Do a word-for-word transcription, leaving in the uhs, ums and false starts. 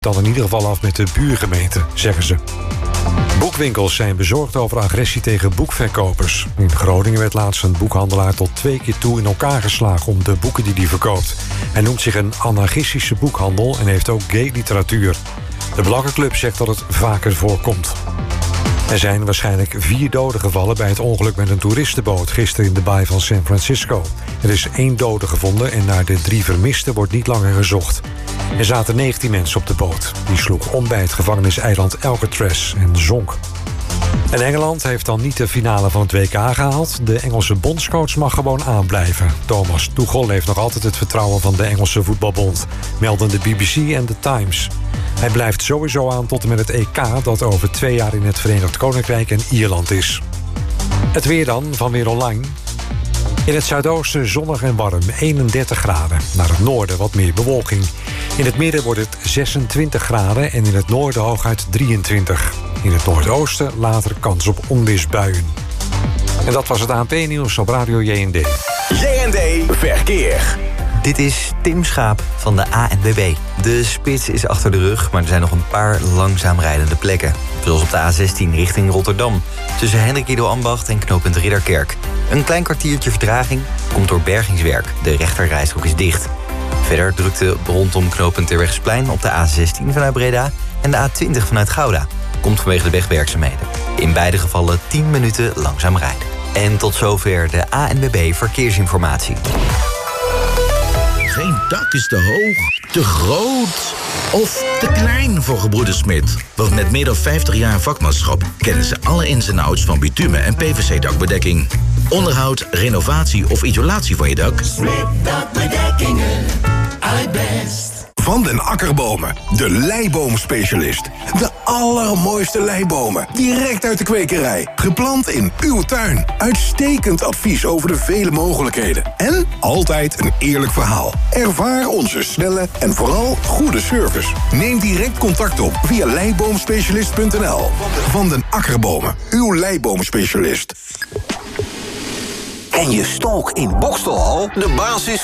dan in ieder geval af met de buurgemeente, zeggen ze. Boekwinkels zijn bezorgd over agressie tegen boekverkopers. In Groningen werd laatst een boekhandelaar tot twee keer toe in elkaar geslagen om de boeken die hij verkoopt. Hij noemt zich een anarchistische boekhandel en heeft ook gay literatuur. De Belangenclub zegt dat het vaker voorkomt. Er zijn waarschijnlijk vier doden gevallen bij het ongeluk met een toeristenboot gisteren in de baai van San Francisco. Er is één dode gevonden en naar de drie vermisten wordt niet langer gezocht. Er zaten negentien mensen op de boot. Die sloeg om bij het gevangeniseiland Alcatraz en zonk. En Engeland heeft dan niet de finale van het W K gehaald. De Engelse bondscoach mag gewoon aanblijven. Thomas Tuchel heeft nog altijd het vertrouwen van de Engelse voetbalbond, melden de B B C en The Times. Hij blijft sowieso aan tot en met het E K dat over twee jaar in het Verenigd Koninkrijk en Ierland is. Het weer dan, van Weer Online. In het zuidoosten zonnig en warm, eenendertig graden. Naar het noorden wat meer bewolking. In het midden wordt het zesentwintig graden en in het noorden hooguit drieëntwintig. In het noordoosten later kans op onweersbuien. En dat was het A N P-nieuws op Radio J N D. J N D Verkeer. Dit is Tim Schaap van de A N W B. De spits is achter de rug, maar er zijn nog een paar langzaam rijdende plekken. Zoals op de A zestien richting Rotterdam. Tussen Hendrik Ido Ambacht en knooppunt Ridderkerk. Een klein kwartiertje vertraging komt door bergingswerk. De rechterrijstrook is dicht. Verder drukte rondom knooppunt Terwegsplein op de A zestien vanuit Breda en de A twintig vanuit Gouda. Komt vanwege de wegwerkzaamheden. In beide gevallen tien minuten langzaam rijden. En tot zover de A N W B Verkeersinformatie. Geen dak is te hoog, te groot of te klein voor Gebroeders Smit. Want met meer dan vijftig jaar vakmanschap kennen ze alle ins en outs van bitumen en P V C-dakbedekking. Onderhoud, renovatie of isolatie van je dak? Smit Dakbedekkingen, uitbest. Van den Akkerbomen, de leiboomspecialist. De allermooiste leibomen, direct uit de kwekerij. Geplant in uw tuin. Uitstekend advies over de vele mogelijkheden. En altijd een eerlijk verhaal. Ervaar onze snelle en vooral goede service. Neem direct contact op via leiboomspecialist punt n l. Van den Akkerbomen, uw leiboomspecialist. En je stalk in Boxtel al? De basis